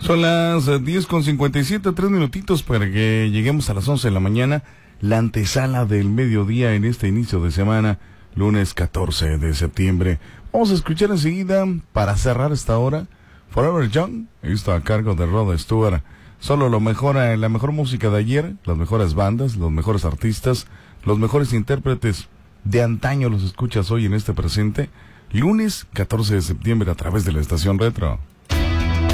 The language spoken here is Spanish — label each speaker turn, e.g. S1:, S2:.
S1: Son las 10:57, 3 minutitos para que lleguemos a las 11 de la mañana. La antesala del mediodía en este inicio de semana, lunes 14 de septiembre. Vamos a escuchar enseguida, para cerrar esta hora, Forever Young, esto a cargo de Rod Stewart. Solo lo mejor, la mejor música de ayer, las mejores bandas, los mejores artistas, los mejores intérpretes de antaño los escuchas hoy en este presente, lunes 14 de septiembre a través de la estación Retro.